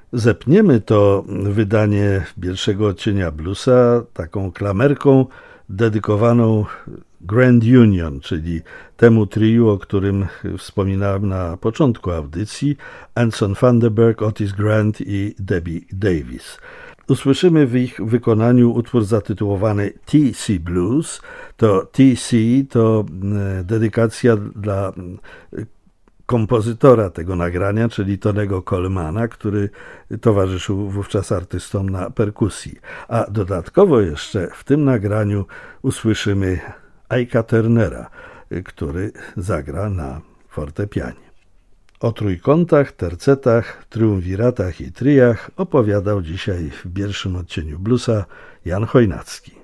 Zepniemy to wydanie pierwszego odcienia bluesa taką klamerką dedykowaną Grand Union, czyli temu triu, o którym wspominałem na początku audycji, Anson Thunderberg, Otis Grant i Debbie Davis. Usłyszymy w ich wykonaniu utwór zatytułowany T.C. Blues. To T.C. to dedykacja dla kompozytora tego nagrania, czyli Tonego Colemana, który towarzyszył wówczas artystom na perkusji. A dodatkowo jeszcze w tym nagraniu usłyszymy Ike'a Turnera, który zagra na fortepianie. O trójkątach, tercetach, triumviratach i triach opowiadał dzisiaj w pierwszym odcieniu bluesa Jan Chojnacki.